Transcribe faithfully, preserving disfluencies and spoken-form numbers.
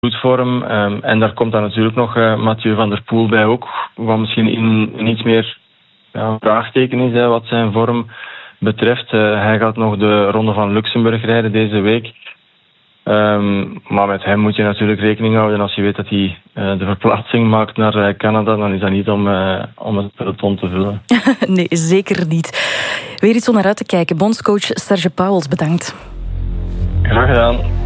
bloedvorm. Um, en daar komt dan natuurlijk nog uh, Mathieu van der Poel bij ook. Wat misschien in, in iets meer ja, een vraagteken is hè, wat zijn vorm betreft. Uh, hij gaat nog de Ronde van Luxemburg rijden deze week. Um, maar met hem moet je natuurlijk rekening houden. Als je weet dat hij uh, de verplaatsing maakt naar uh, Canada, dan is dat niet om, uh, om het peloton te vullen. Nee, zeker niet. Weer iets om naar uit te kijken. Bondscoach Serge Pauwels, bedankt. Graag gedaan.